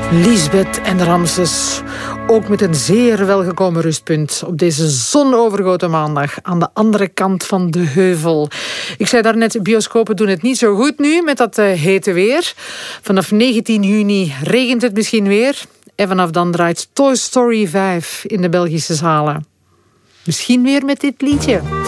Liesbeth en Ramses, ook met een zeer welgekomen rustpunt op deze zonovergoten maandag aan de andere kant van de heuvel. Ik zei daarnet, bioscopen doen het niet zo goed nu met dat hete weer. Vanaf 19 juni regent het misschien weer en vanaf dan draait Toy Story 5 in de Belgische zalen. Misschien weer met dit liedje.